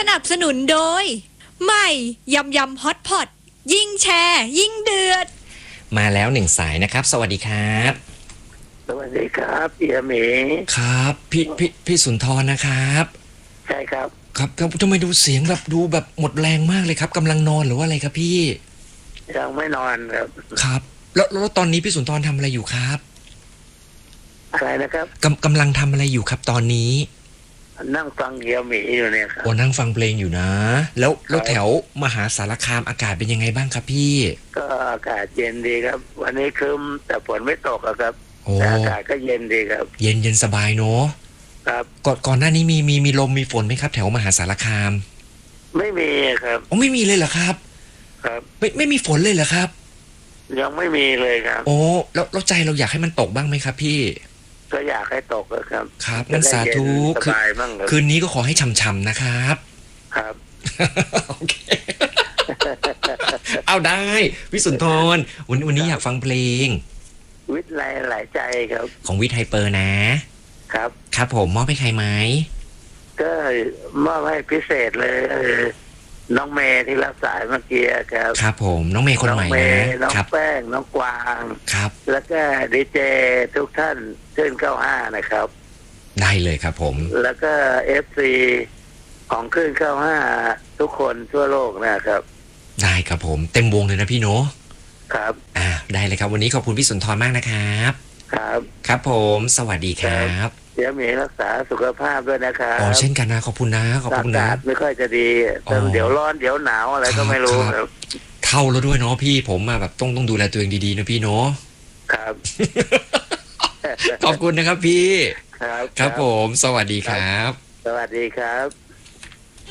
นับสนุนโดยใหม่ยำยำฮอตพอตยิ่งแชร์ยิ่งเดือดมาแล้วหนึ่งสายนะครับสวัสดีครับสวัสดีครับเอียหมีครับพี่สุนทรนะครับใช่ครับครับทำไมดูเสียงแบบดูแบบหมดแรงมากเลยครับกำลังนอนหรือว่าอะไรครับพี่ยังไม่นอนครับครับแล้วตอนนี้พี่สุนทรทำอะไรอยู่ครับอะไรนะครับกำลังทำอะไรอยู่ครับตอนนี้นั่งฟังเอียหมีอยู่เนี่ยครับนั่งฟังเพลงอยู่นะแล้วแถวมหาสารคามอากาศเป็นยังไงบ้างครับพี่ก็อากาศเย็นดีครับวันนี้ครึ้มแต่ฝนไม่ตกครับแต่อากาศก็เย็นดีครับเย็นสบายเนาะครับก่อนหน้านี้มีลมมีฝนไหมครับแถวมหาสารคามไม่มีครับไม่มีเลยเหรอครับครับไม่มีฝนเลยเหรอครับยังไม่มีเลยครับแล้วใจเราอยากให้มันตกบ้างไหมครับพี่ก็อยากให้ตกครับครับงั้นสาธุคืนนี้ก็ขอให้ช่ำๆนะครับครับโอเคเอาได้พี่สุนทรวันนี้อยากฟังเพลงวิทย์หลายใจครับของวิทย์ไฮเปอร์นะครับครับผมมอบให้ใครไหมก็มอบให้พิเศษเลยน้องเมย์ที่รับสายเมื่อกี้ครับครับผมน้องเมย์คนใหม่นะน้องแป้งน้องกวางครับแล้วก็ดีเจทุกท่านขึ้น95นะครับได้เลยครับผมแล้วก็ FC ของขึ้น95ทุกคนทั่วโลกนะครับได้ครับผมเต็มวงเลยนะพี่โนครับได้เลยครับวันนี้ขอบคุณพี่สุนทรมากนะครับครับครับผมสวัสดีครับเดี๋ยวมีรักษาสุขภาพด้วยนะครับเช่นกันนะขอบคุณนะขอบคุณนะอากาศไม่ค่อยจะดีเดี๋ยวร้อนเดี๋ยวหนาวอะไรก็ไม่รู้ครับเท่าแล้วด้วยเนาะพี่ผมแบบต้องดูแลตัวเองดีๆนะพี่เนาะครับขอบคุณนะครับพี่ครับครับผมสวัสดีครับสวัสดีครับ